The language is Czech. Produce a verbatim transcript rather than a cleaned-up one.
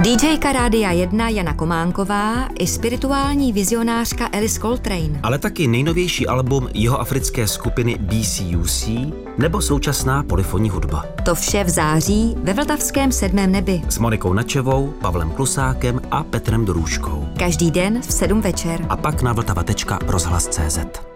DJka Rádia jedna Jana Kománková i spirituální vizionářka Alice Coltrane. Ale taky nejnovější album jihoafrické skupiny B C U C nebo současná polyfonní hudba. To vše v září ve Vltavském sedmém nebi. S Monikou Načevou, Pavlem Klusákem a Petrem Dorůžkou. Každý den v sedm večer. A pak na vltava tečka rozhlas tečka cé zet.